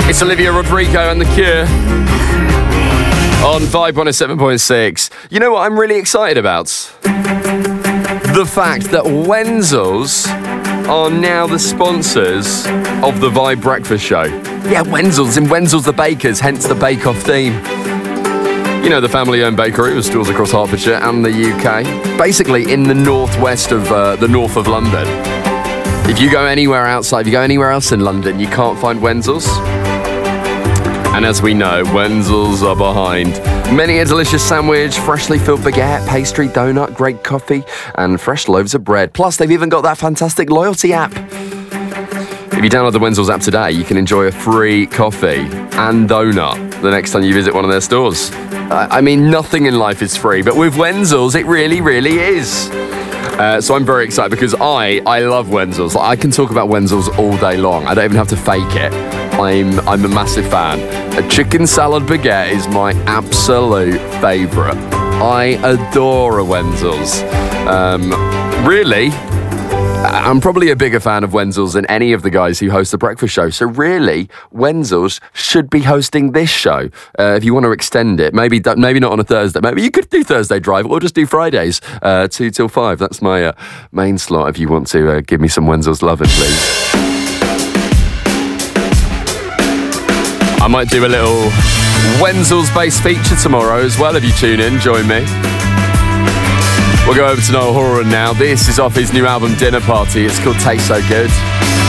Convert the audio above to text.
It's Olivia Rodrigo and The Cure on Vibe 107.6. You know what I'm really excited about? The fact that Wenzel's are now the sponsors of the Vibe Breakfast Show. Yeah, Wenzel's in Wenzel's the Bakers, hence the Bake Off theme. You know, the family-owned bakery with stores across Hertfordshire and the UK. Basically in the northwest of the north of London. If you go anywhere outside, if you go anywhere else in London, you can't find Wenzel's. And as we know, Wenzel's are behind many a delicious sandwich, freshly filled baguette, pastry, donut, great coffee, and fresh loaves of bread. Plus, they've even got that fantastic loyalty app. If you download the Wenzel's app today, you can enjoy a free coffee and donut the next time you visit one of their stores. I mean, nothing in life is free, but with Wenzel's, it really, really is. So I'm very excited because I love Wenzel's. I can talk about Wenzel's all day long. I don't even have to fake it. I'm a massive fan. A chicken salad baguette is my absolute favourite. I adore a Wenzel's. Really, I'm probably a bigger fan of Wenzel's than any of the guys who host the breakfast show. So really, Wenzel's should be hosting this show. If you want to extend it, maybe not on a Thursday. Maybe you could do Thursday Drive or just do Fridays, 2 till 5. That's my main slot if you want to give me some Wenzel's loving, please. I might do a little Wenzel's-based feature tomorrow as well if you tune in. Join me. We'll go over to Noel Horan now. This is off his new album, Dinner Party. It's called Taste So Good.